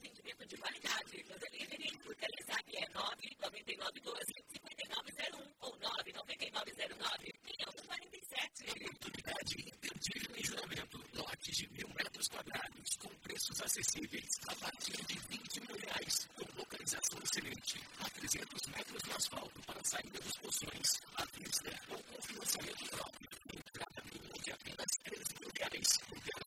atendimento de qualidade. No delivery, o Telezap é 99912-5901 ou 99909-6147. Oportunidade imperdível em Juramento. Lotes de 1.000 metros quadrados com preços acessíveis a partir de R$20 mil, com localização excelente. A 300 metros de asfalto para a saída dos Poções, à vista ou com financiamento próprio. Entrada mínima de apenas R$13 mil.